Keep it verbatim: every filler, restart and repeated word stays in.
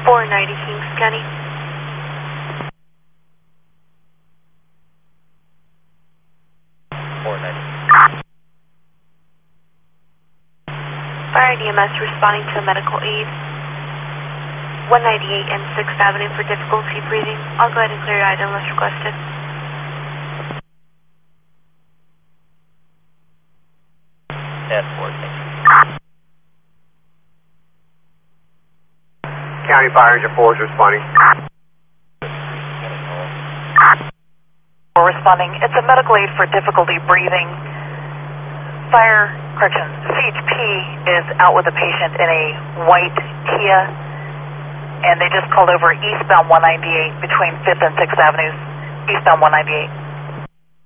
four ninety Kings County. four ninety. Fire and E M S responding to a medical aid. one ninety-eight and sixth Avenue for difficulty breathing. I'll go ahead and clear your item unless requested. ten four, thank you. County Fire Engine four is responding. We're responding. It's a medical aid for difficulty breathing. Fire, correction, C H P is out with a patient in a white Kia, and they just called over eastbound one ninety-eight between fifth and sixth Avenues, eastbound one ninety-eight.